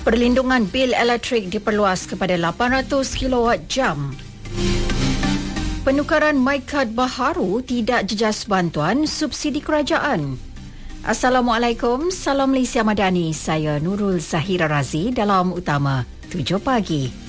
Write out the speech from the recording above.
Perlindungan bil elektrik diperluas kepada 800 kWh. Penukaran MyCard baharu tidak jejas bantuan subsidi kerajaan. Assalamualaikum, salam Malaysia Madani. Saya Nurul Zahira Razi dalam Utama 7 Pagi.